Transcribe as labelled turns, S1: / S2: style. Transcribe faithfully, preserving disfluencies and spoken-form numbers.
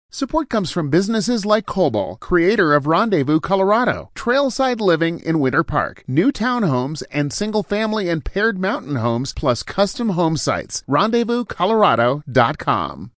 S1: Support comes from businesses like Cobol, creator of Rendezvous, Colorado, Trailside Living in Winter Park, new townhomes and single-family and paired mountain homes, plus custom home sites. rendezvous colorado dot com.